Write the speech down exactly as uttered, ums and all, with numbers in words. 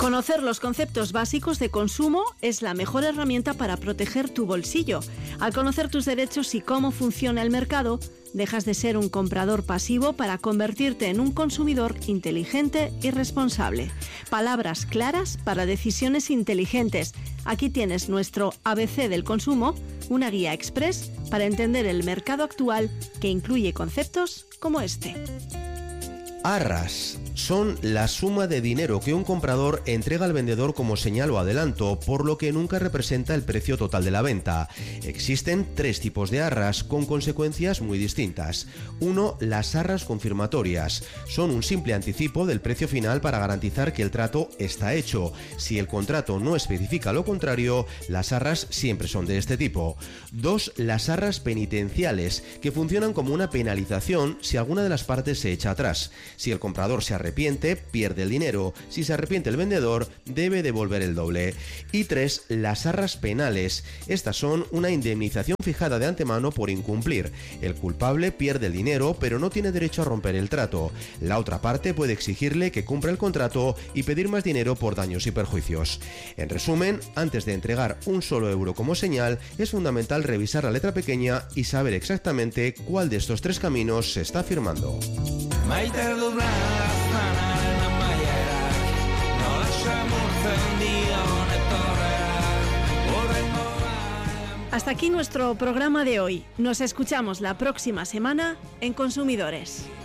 Conocer los conceptos básicos de consumo es la mejor herramienta para proteger tu bolsillo. Al conocer tus derechos y cómo funciona el mercado, dejas de ser un comprador pasivo para convertirte en un consumidor inteligente y responsable. Palabras claras para decisiones inteligentes. Aquí tienes nuestro A B C del consumo, una guía express para entender el mercado actual que incluye conceptos como este. Arras son la suma de dinero que un comprador entrega al vendedor como señal o adelanto, por lo que nunca representa el precio total de la venta. Existen tres tipos de arras con consecuencias muy distintas. Uno, las arras confirmatorias. Son un simple anticipo del precio final para garantizar que el trato está hecho. Si el contrato no especifica lo contrario, las arras siempre son de este tipo. Dos, las arras penitenciales, que funcionan como una penalización si alguna de las partes se echa atrás. Si el comprador se arrepiente, pierde el dinero. Si se arrepiente el vendedor, debe devolver el doble. Y tres, las arras penales. Estas son una indemnización fijada de antemano por incumplir. El culpable pierde el dinero, pero no tiene derecho a romper el trato. La otra parte puede exigirle que cumpla el contrato y pedir más dinero por daños y perjuicios. En resumen, antes de entregar un solo euro como señal, es fundamental revisar la letra pequeña y saber exactamente cuál de estos tres caminos se está firmando. Hasta aquí nuestro programa de hoy. Nos escuchamos la próxima semana en Consumidores.